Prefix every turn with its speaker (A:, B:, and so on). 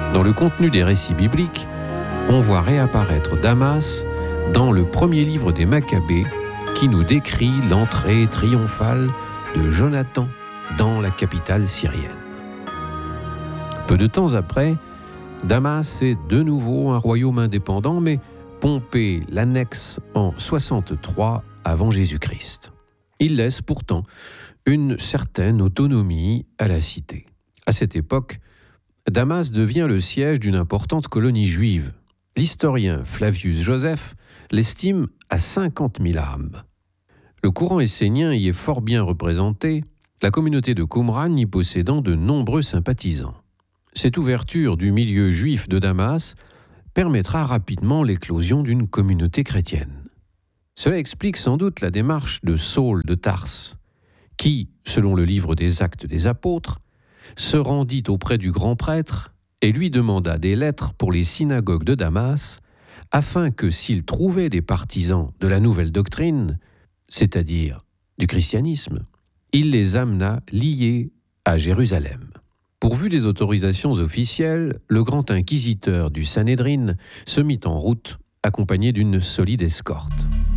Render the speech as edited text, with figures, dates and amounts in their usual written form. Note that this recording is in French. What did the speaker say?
A: Dans le contenu des récits bibliques, on voit réapparaître Damas dans le premier livre des Maccabées qui nous décrit l'entrée triomphale de Jonathan dans la capitale syrienne. Peu de temps après, Damas est de nouveau un royaume indépendant, mais Pompée l'annexe en 63 avant Jésus-Christ. Il laisse pourtant une certaine autonomie à la cité. À cette époque, Damas devient le siège d'une importante colonie juive. L'historien Flavius Joseph l'estime à 50 000 âmes. Le courant essénien y est fort bien représenté, la communauté de Qumran y possédant de nombreux sympathisants. Cette ouverture du milieu juif de Damas permettra rapidement l'éclosion d'une communauté chrétienne. Cela explique sans doute la démarche de Saul de Tarse, qui, selon le livre des Actes des Apôtres, se rendit auprès du grand prêtre et lui demanda des lettres pour les synagogues de Damas, afin que s'il trouvait des partisans de la nouvelle doctrine, c'est-à-dire du christianisme, il les amena liés à Jérusalem. Pourvu des autorisations officielles, le grand inquisiteur du Sanhédrin se mit en route, accompagné d'une solide escorte.